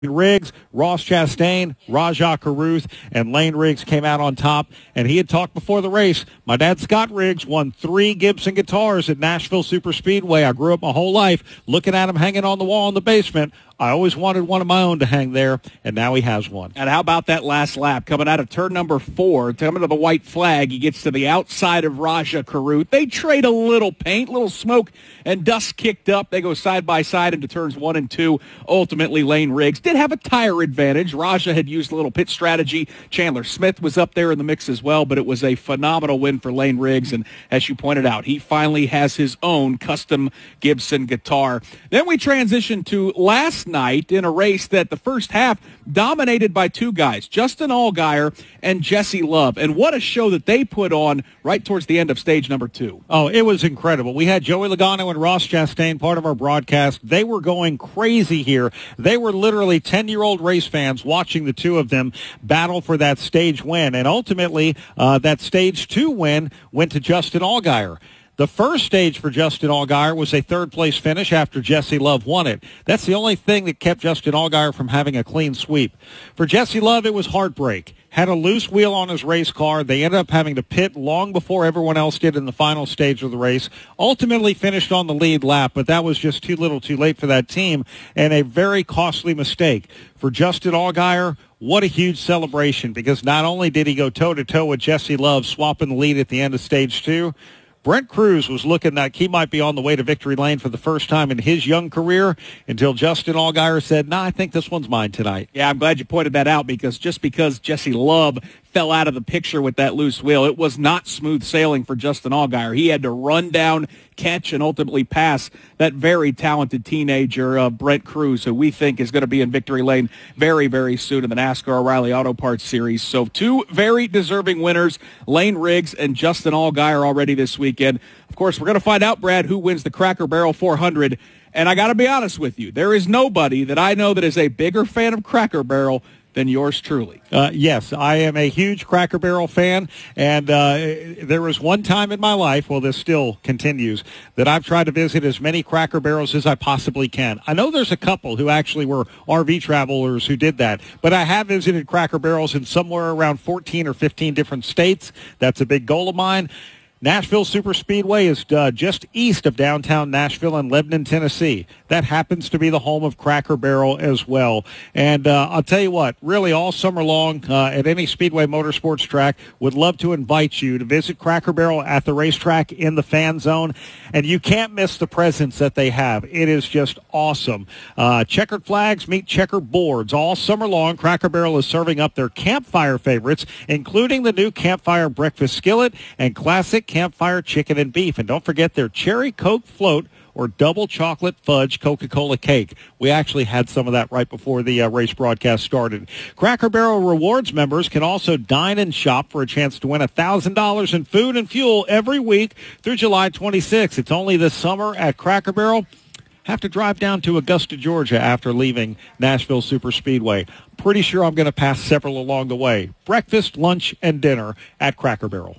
Riggs, Ross Chastain, Rajah Caruth, and Lane Riggs came out on top. And he had talked before the race. My dad, Scott Riggs, won 3 Gibson guitars at Nashville Superspeedway. I grew up my whole life looking at him hanging on the wall in the basement. I always wanted one of my own to hang there, and now he has one. And how about that last lap? Coming out of turn number 4, coming to the white flag, he gets to the outside of Rajah Caruth. They trade a little paint, little smoke and dust kicked up. They go side by side into turns 1 and 2. Ultimately, Lane Riggs did have a tire advantage. Rajah had used a little pit strategy. Chandler Smith was up there in the mix as well, but it was a phenomenal win for Lane Riggs. And as you pointed out, he finally has his own custom Gibson guitar. Then we transition to last night in a race that the first half dominated by 2 guys, Justin Allgaier and Jesse Love. And what a show that they put on right towards the end of stage number 2. Oh, it was incredible. We had Joey Logano and Ross Chastain, part of our broadcast. They were going crazy here. They were literally 10-year-old race fans watching the 2 of them battle for that stage win. And ultimately, that stage 2 win went to Justin Allgaier. The first stage for Justin Allgaier was a third-place finish after Jesse Love won it. That's the only thing that kept Justin Allgaier from having a clean sweep. For Jesse Love, it was heartbreak. Had a loose wheel on his race car. They ended up having to pit long before everyone else did in the final stage of the race. Ultimately finished on the lead lap, but that was just too little too late for that team, and a very costly mistake. For Justin Allgaier, what a huge celebration, because not only did he go toe-to-toe with Jesse Love, swapping the lead at the end of stage 2, Brent Cruz was looking like he might be on the way to victory lane for the first time in his young career until Justin Allgaier said, "Nah, I think this one's mine tonight." Yeah, I'm glad you pointed that out, because just because Jesse Love fell out of the picture with that loose wheel, it was not smooth sailing for Justin Allgaier. He had to run down, catch, and ultimately pass that very talented teenager, Brent Cruz, who we think is going to be in victory lane very, very soon in the NASCAR O'Reilly Auto Parts Series. So 2 very deserving winners, Lane Riggs and Justin Allgaier, already this weekend. Of course, we're going to find out, Brad, who wins the Cracker Barrel 400. And I got to be honest with you, there is nobody that I know that is a bigger fan of Cracker Barrel than yours truly. Yes, I am a huge Cracker Barrel fan, and there was one time in my life, well, this still continues, that I've tried to visit as many Cracker Barrels as I possibly can. I know there's a couple who actually were RV travelers who did that, but I have visited Cracker Barrels in somewhere around 14 or 15 different states. That's a big goal of mine. Nashville Superspeedway is just east of downtown Nashville in Lebanon, Tennessee. That happens to be the home of Cracker Barrel as well. And I'll tell you what, really all summer long at any Speedway Motorsports track, would love to invite you to visit Cracker Barrel at the racetrack in the fan zone. And you can't miss the presence that they have. It is just awesome. Checkered flags meet checkered boards. All summer long, Cracker Barrel is serving up their campfire favorites, including the new Campfire Breakfast Skillet and classic Campfire Chicken and Beef. And don't forget their Cherry Coke Float or double chocolate fudge Coca-Cola cake. We actually had some of that right before the race broadcast started. Cracker Barrel Rewards members can also dine and shop for a chance to win $1,000 in food and fuel every week through July 26th. It's only this summer at Cracker Barrel. Have to drive down to Augusta, Georgia after leaving Nashville Superspeedway. Pretty sure I'm going to pass several along the way. Breakfast, lunch, and dinner at Cracker Barrel.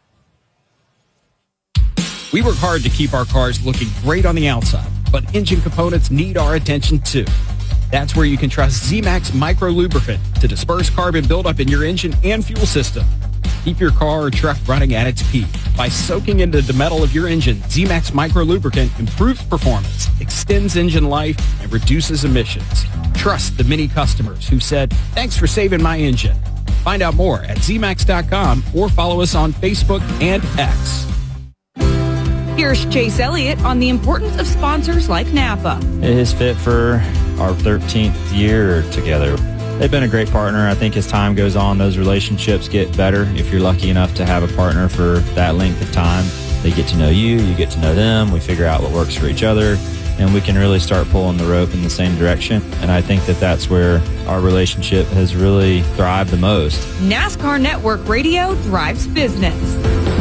We work hard to keep our cars looking great on the outside, but engine components need our attention too. That's where you can trust Z-Max Micro Lubricant to disperse carbon buildup in your engine and fuel system. Keep your car or truck running at its peak. By soaking into the metal of your engine, Z-Max Micro Lubricant improves performance, extends engine life, and reduces emissions. Trust the many customers who said, "Thanks for saving my engine." Find out more at zmax.com or follow us on Facebook and X. Here's Chase Elliott on the importance of sponsors like Napa. It is fit for our 13th year together. They've been a great partner. I think as time goes on, those relationships get better. If you're lucky enough to have a partner for that length of time, they get to know you, you get to know them, we figure out what works for each other, and we can really start pulling the rope in the same direction. And I think that that's where our relationship has really thrived the most. NASCAR Network Radio drives business.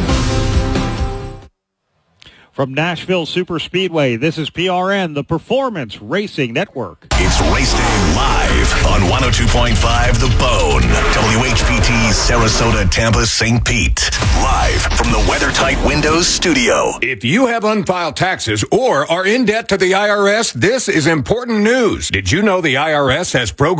From Nashville Superspeedway, this is PRN, the Performance Racing Network. It's Race Day Live on 102. 102.5 The Bone. WHPT, Sarasota, Tampa, St. Pete. Live from the WeatherTight Windows studio. If you have unfiled taxes or are in debt to the IRS, this is important news. Did you know the IRS has programs